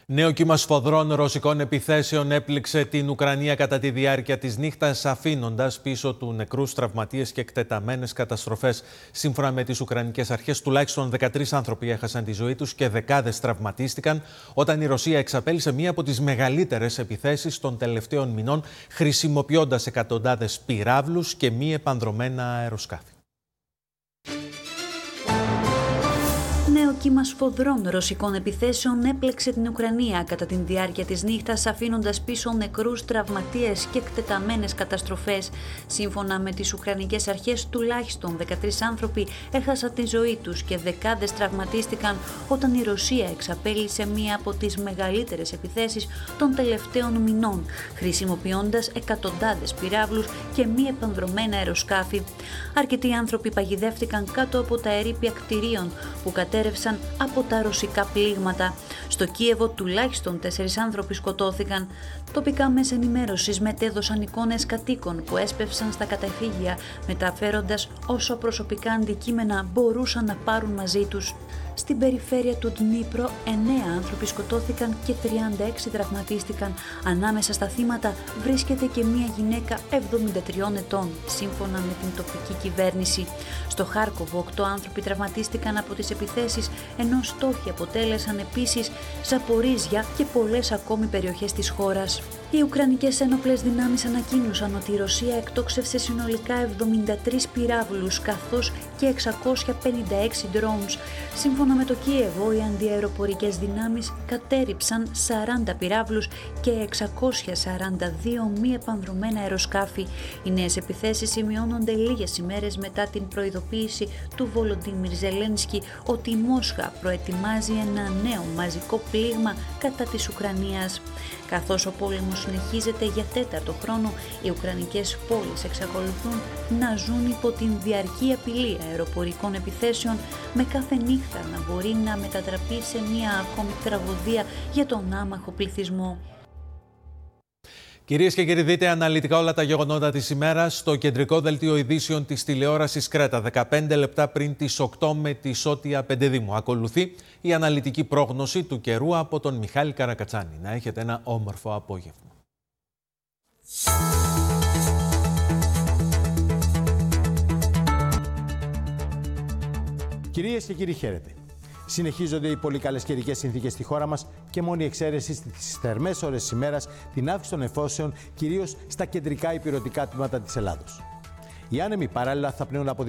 Νέο κύμα σφοδρών ρωσικών επιθέσεων έπληξε την Ουκρανία κατά τη διάρκεια της νύχτας, αφήνοντας πίσω του νεκρούς, τραυματίες και εκτεταμένες καταστροφές. Σύμφωνα με τις Ουκρανικές αρχές, τουλάχιστον 13 άνθρωποι έχασαν τη ζωή τους και δεκάδες τραυματίστηκαν όταν η Ρωσία εξαπέλυσε μία από τις μεγαλύτερες επιθέσεις των τελευταίων μηνών, χρησιμοποιώντας εκατοντάδες πυράβλους και μη επανδρωμένα αεροσκάφη. Νέο κύμα σφοδρών ρωσικών επιθέσεων έπλεξε την Ουκρανία κατά τη διάρκεια της νύχτας, αφήνοντας πίσω νεκρούς, τραυματίες και εκτεταμένες καταστροφές. Σύμφωνα με τις Ουκρανικές αρχές, τουλάχιστον 13 άνθρωποι έχασαν τη ζωή τους και δεκάδες τραυματίστηκαν όταν η Ρωσία εξαπέλυσε μία από τις μεγαλύτερες επιθέσεις των τελευταίων μηνών, χρησιμοποιώντας εκατοντάδες πυράβλους και μη επανδρωμένα αεροσκάφη. Αρκετοί άνθρωποι παγιδεύτηκαν κάτω από τα ερείπια κτηρίων που κατέρευσαν από τα ρωσικά πλήγματα. Στο Κίεβο τουλάχιστον 4 άνθρωποι σκοτώθηκαν. Τοπικά μέσα ενημέρωσης μετέδωσαν εικόνες κατοίκων που έσπευσαν στα καταφύγια, μεταφέροντας όσο προσωπικά αντικείμενα μπορούσαν να πάρουν μαζί τους. Στην περιφέρεια του Ντνίπρο, 9 άνθρωποι σκοτώθηκαν και 36 τραυματίστηκαν. Ανάμεσα στα θύματα βρίσκεται και μία γυναίκα 73 ετών, σύμφωνα με την τοπική κυβέρνηση. Στο Χάρκοβο, 8 άνθρωποι τραυματίστηκαν από τις επιθέσεις, ενώ στόχοι αποτέλεσαν επίσης Ζαπορίζια και πολλές ακόμη περιοχές της χώρας. Οι Ουκρανικές ένοπλες δυνάμεις ανακοίνωσαν ότι η Ρωσία εκτόξευσε συνολικά 73 πυράβλους καθώς και 656 drones. Σύμφωνα με το Κίεβο, οι αντιαεροπορικές δυνάμεις κατέρριψαν 40 πυράβλους και 642 μη επανδρωμένα αεροσκάφη. Οι νέες επιθέσεις σημειώνονται λίγες ημέρες μετά την προειδοποίηση του Βολοντίμιρ Ζελένσκι ότι η Μόσχα προετοιμάζει ένα νέο μαζικό πλήγμα κατά της Ουκρανίας. Καθώς ο πόλεμος συνεχίζεται για 4ο χρόνο, οι Ουκρανικές πόλεις εξακολουθούν να ζουν υπό την διαρκή απειλή αεροπορικών επιθέσεων, με κάθε νύχτα να μπορεί να μετατραπεί σε μια ακόμη τραγωδία για τον άμαχο πληθυσμό. Κυρίες και κύριοι, δείτε αναλυτικά όλα τα γεγονότα της ημέρας στο κεντρικό δελτίο ειδήσεων της τηλεόρασης Κρέτα, 15 λεπτά πριν τις 8 με τη Σώτια Πεντεδήμου. Ακολουθεί η αναλυτική πρόγνωση του καιρού από τον Μιχάλη Καρακατσάνη. Να έχετε ένα όμορφο απόγευμα. Κυρίες και κύριοι, χαίρετε. Συνεχίζονται οι πολύ καλές καιρικές συνθήκες στη χώρα μας και μόνη εξαίρεση στις θερμές ώρες της ημέρας την αύξηση των νεφώσεων, κυρίως στα κεντρικά ηπειρωτικά τμήματα της Ελλάδος. Οι άνεμοι παράλληλα θα πνέουν από